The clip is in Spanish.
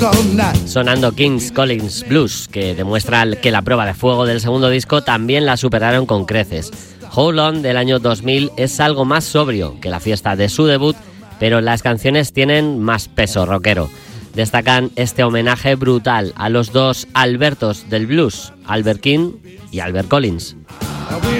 Sonando Kings Collins Blues, que demuestra que la prueba de fuego del segundo disco también la superaron con creces. Hold On del año 2000 es algo más sobrio que la fiesta de su debut, pero las canciones tienen más peso rockero. Destacan este homenaje brutal a los dos Albertos del blues, Albert King y Albert Collins.